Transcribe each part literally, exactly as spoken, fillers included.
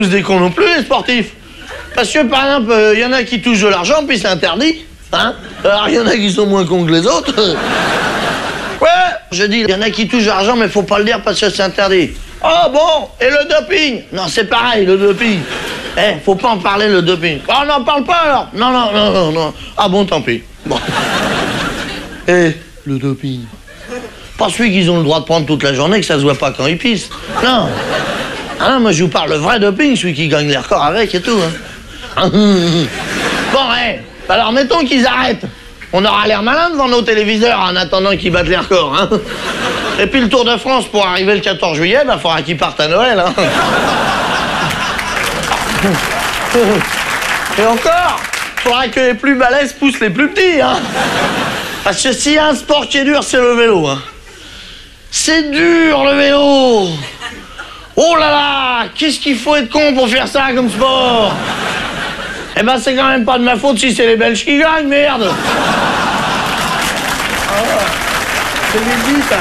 des cons non plus, les sportifs. Parce que, par exemple, il euh, y en a qui touchent de l'argent, puis c'est interdit. Hein? Alors, il y en a qui sont moins cons que les autres. Ouais, je dis, il y en a qui touchent de l'argent, mais faut pas le dire parce que c'est interdit. Oh bon, et le doping? Non, c'est pareil, le doping. Eh, faut pas en parler, le doping. Oh, on n'en parle pas, alors? Non, non, non, non, non. Ah bon, tant pis. Bon. Eh, le doping. Pas celui qu'ils ont le droit de prendre toute la journée, que ça se voit pas quand ils pissent. Non. Ah non, moi je vous parle le vrai doping, celui qui gagne les records avec et tout. Hein. Bon, eh, alors mettons qu'ils arrêtent. On aura l'air malin devant nos téléviseurs en attendant qu'ils battent les records. Hein. Et puis le Tour de France, pour arriver le quatorze juillet, bah faudra qu'ils partent à Noël. Hein. Et encore, faudra que les plus balèzes poussent les plus petits. Hein. Parce que s'il y a un sport qui est dur, c'est le vélo. Hein. C'est dur, le vélo. Oh là là, qu'est-ce qu'il faut être con pour faire ça comme sport? Eh ben, c'est quand même pas de ma faute si c'est les Belges qui gagnent, merde. Ah, c'est vite dit, ça.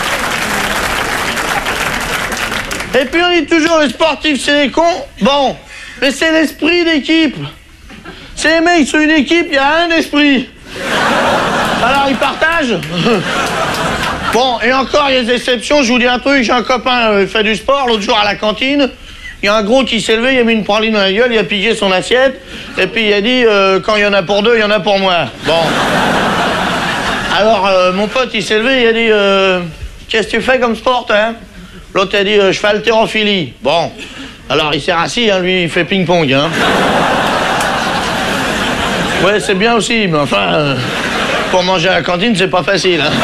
Et puis on dit toujours, les sportifs, c'est les cons. Bon, mais c'est l'esprit d'équipe. C'est les mecs sur une équipe, il y a un esprit. Alors, ils partagent. Bon, et encore, il y a des exceptions. Je vous dis un truc, j'ai un copain qui euh, fait du sport, l'autre jour à la cantine. Il y a un gros qui s'est levé, il a mis une praline dans la gueule, il a piqué son assiette. Et puis il a dit, euh, quand il y en a pour deux, il y en a pour moi. Bon. Alors, euh, mon pote, il s'est levé, il a dit, euh, qu'est-ce que tu fais comme sport, hein? L'autre a dit, euh, je fais haltérophilie. Bon. Alors, il s'est rassis, hein, lui, il fait ping-pong, hein. Ouais, c'est bien aussi, mais enfin, euh, pour manger à la cantine, c'est pas facile, hein.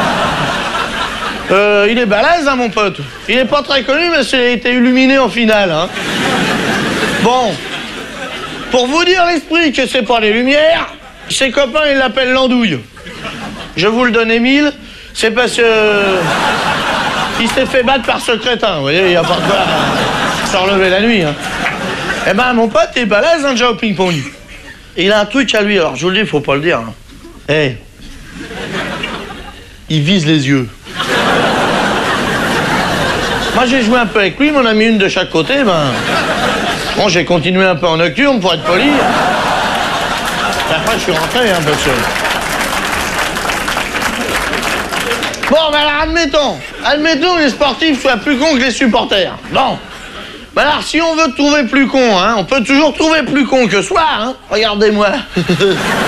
Euh, il est balèze, hein, mon pote. Il est pas très connu, mais il a été illuminé en finale, hein. Bon. Pour vous dire l'esprit que c'est pas les lumières, ses copains, ils l'appellent l'andouille. Je vous le donne, Émile, c'est parce que... Euh, il s'est fait battre par ce crétin, vous voyez, il n'y a pas de quoi se relever la nuit, hein. Eh ben, mon pote, il est balèze, hein, déjà au ping-pong. Il a un truc à lui, alors je vous le dis, faut pas le dire. Eh. Hein. Hey. Il vise les yeux. Moi, j'ai joué un peu avec lui, m'en a mis une de chaque côté, ben... Bon, j'ai continué un peu en nocturne, pour être poli. Et après, je suis rentré, hein, parce que... Bon, ben alors, admettons. Admettons que les sportifs soient plus cons que les supporters. Bon. Ben alors, si on veut trouver plus con, hein, on peut toujours trouver plus con que soi, hein. Regardez-moi.